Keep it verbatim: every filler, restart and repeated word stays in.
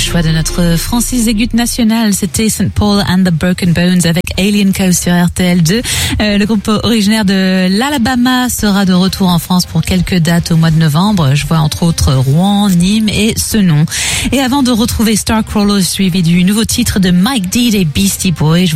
choix de notre Francis Agut national, c'était Saint Paul and the Broken Bones avec Alien Coast sur R T L deux. Euh, le groupe originaire de l'Alabama sera de retour en France pour quelques dates au mois de novembre. Je vois entre autres Rouen, Nîmes et Senon. Et avant de retrouver Starcrawler suivi du nouveau titre de Mike D des Beastie Boys,